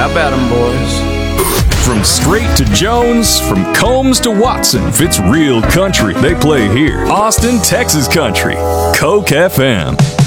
How about 'em, boys? From Straight to Jones, from Combs to Watson, if it's real country, they play here. Austin, Texas country. Coke FM.